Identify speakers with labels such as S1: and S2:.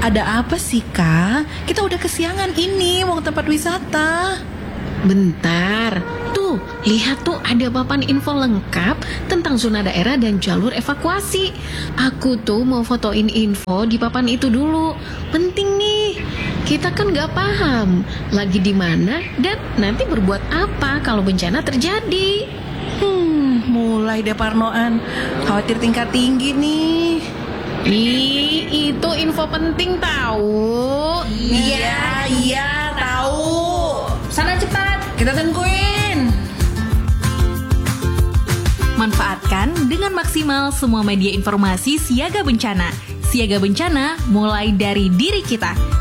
S1: Ada apa sih, Kak? Kita udah kesiangan ini mau ke tempat wisata.
S2: Bentar, tuh lihat tuh ada papan info lengkap tentang zona daerah dan jalur evakuasi. Aku tuh mau fotoin info di papan itu dulu. Penting nih, kita kan nggak paham lagi di mana dan nanti berbuat apa kalau bencana terjadi.
S1: Mulai deh parnoan. Khawatir tingkat tinggi nih.
S2: Ih, itu info penting tahu.
S1: Iya, tahu. Sana cepat, kita tungguin.
S3: Manfaatkan dengan maksimal semua media informasi siaga bencana. Siaga bencana mulai dari diri kita.